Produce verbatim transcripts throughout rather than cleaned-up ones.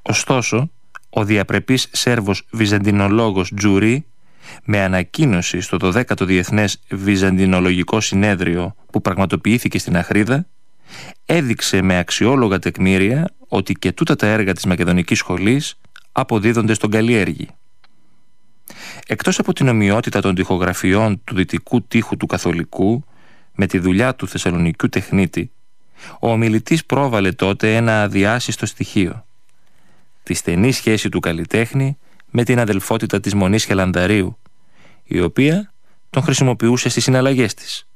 Ωστόσο, ο διαπρεπής Σέρβος βυζαντινολόγος Τζουρί, με ανακοίνωση στο δωδέκατο Διεθνές Βυζαντινολογικό Συνέδριο που πραγματοποιήθηκε στην Αχρίδα, έδειξε με αξιόλογα τεκμήρια ότι και τούτα τα έργα της Μακεδονικής Σχολής αποδίδονται στον καλλιέργη. Εκτός από την ομοιότητα των τοιχογραφιών του δυτικού τοίχου του Καθολικού με τη δουλειά του Θεσσαλονικιού τεχνίτη, ο ομιλητής πρόβαλε τότε ένα αδιάσυστο στοιχείο: τη στενή σχέση του καλλιτέχνη με την αδελφότητα της Μονής Χελανδαρίου, η οποία τον χρησιμοποιούσε στις συναλλαγές της.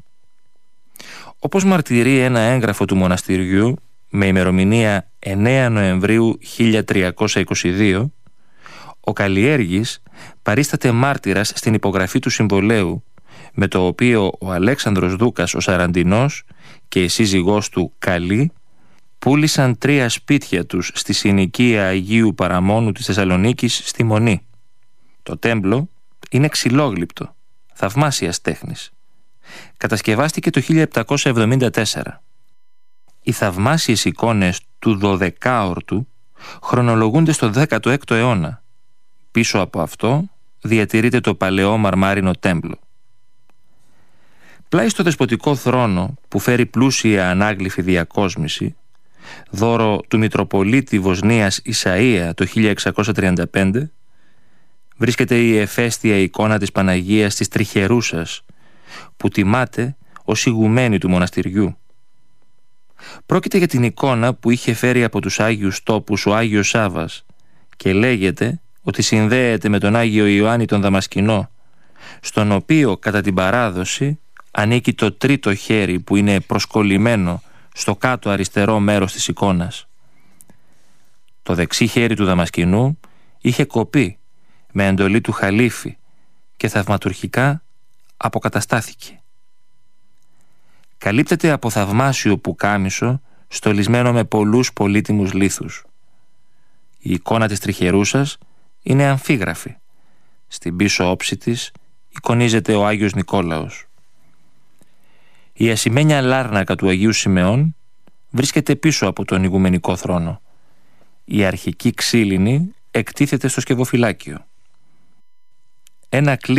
Όπως μαρτυρεί ένα έγγραφο του μοναστηριού με ημερομηνία εννέα Νοεμβρίου χίλια τριακόσια είκοσι δύο, ο καλλιέργης παρίσταται μάρτυρας στην υπογραφή του συμβολαίου, με το οποίο ο Αλέξανδρος Δούκας ο Σαραντινός και η σύζυγός του Καλή πούλησαν τρία σπίτια τους στη συνοικία Αγίου Παραμόνου της Θεσσαλονίκης στη Μονή. Το τέμπλο είναι ξυλόγλυπτο, θαυμάσιας τέχνης. Κατασκευάστηκε το χίλια επτακόσια εβδομήντα τέσσερα. Οι θαυμάσιες εικόνες του δωδεκάορτου χρονολογούνται στο δέκατο έκτο αιώνα. Πίσω από αυτό διατηρείται το παλαιό μαρμάρινο τέμπλο. Πλάι στο δεσποτικό θρόνο που φέρει πλούσια ανάγλυφη διακόσμηση, δώρο του Μητροπολίτη Βοσνίας Ισαΐα το χίλια εξακόσια τριάντα πέντε, βρίσκεται η εφαίστεια εικόνα της Παναγίας της Τριχερούσας, που τιμάται ως ηγουμένη του μοναστηριού. Πρόκειται για την εικόνα που είχε φέρει από τους Άγιους Τόπους ο Άγιος Σάββας και λέγεται ότι συνδέεται με τον Άγιο Ιωάννη τον Δαμασκηνό, στον οποίο κατά την παράδοση ανήκει το τρίτο χέρι που είναι προσκολλημένο στο κάτω αριστερό μέρος της εικόνας. Το δεξί χέρι του Δαμασκηνού είχε κοπεί με εντολή του Χαλίφη και θαυματουργικά αποκαταστάθηκε. Καλύπτεται από θαυμάσιο πουκάμισο στολισμένο με πολλούς πολύτιμους λίθους. Η εικόνα της Τριχερούσας είναι αμφίγραφη. Στην πίσω όψη της εικονίζεται ο Άγιος Νικόλαος. Η ασημένια λάρνακα του Αγίου Σιμεών βρίσκεται πίσω από τον ηγουμενικό θρόνο. Η αρχική ξύλινη εκτίθεται στο σκευοφυλάκιο. Ένα